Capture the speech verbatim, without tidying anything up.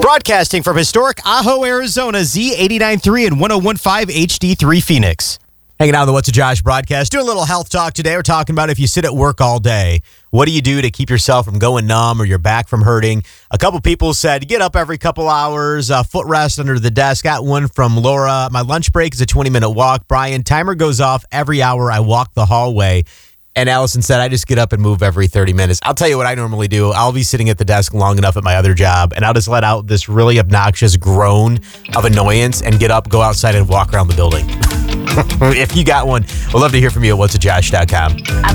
Broadcasting from historic Ajo, Arizona, Z eighty-nine point three and one oh one point five H D three Phoenix. Hanging out on the What's a Josh broadcast. Doing a little health talk today. We're talking about if you sit at work all day, what do you do to keep yourself from going numb or your back from hurting? A couple people said get up every couple hours, uh, foot rest under the desk. Got one from Laura. My lunch break is a twenty-minute walk. Brian, timer goes off every hour I walk the hallway. And Allison said, I just get up and move every thirty minutes. I'll tell you what I normally do. I'll be sitting at the desk long enough at my other job, and I'll just let out this really obnoxious groan of annoyance and get up, go outside, and walk around the building. If you got one, we'd love to hear from you at what's a josh dot com.